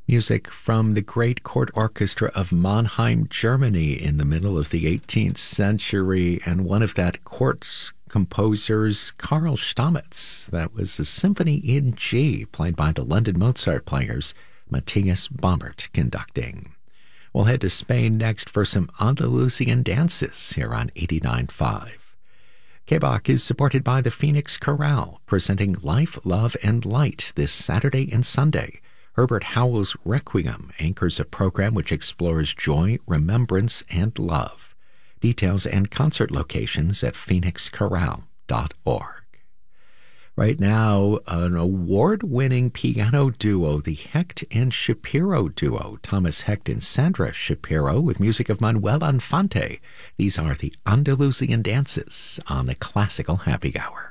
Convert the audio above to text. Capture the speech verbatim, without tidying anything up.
Music from the great court orchestra of Mannheim, Germany in the middle of the eighteenth century, and one of that court's composers, Karl Stamitz. That was a symphony in G, played by the London Mozart players, Matthias Baumert conducting. We'll head to Spain next for some Andalusian dances here on eighty-nine point five. K B O C is supported by the Phoenix Chorale, presenting Life, Love, and Light this Saturday and Sunday. Herbert Howell's Requiem anchors a program which explores joy, remembrance, and love. Details and concert locations at phoenix chorale dot org. Right now, an award-winning piano duo, the Hecht and Shapiro duo, Thomas Hecht and Sandra Shapiro, with music of Manuel Infante. These are the Andalusian dances on the Classical Happy Hour.